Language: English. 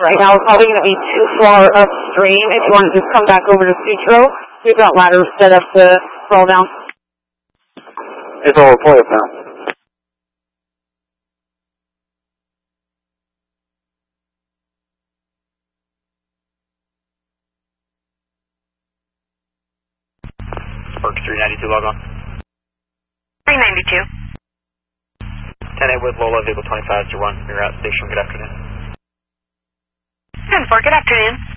right now. It's probably going to be too far upstream. If you want to just come back over to Sutro, we've got ladders set up to roll down. It's all report now. Works 392, log on. 392. 10-8 with Lola, vehicle 25 to run. You're at station. Good afternoon. 10-4, good afternoon.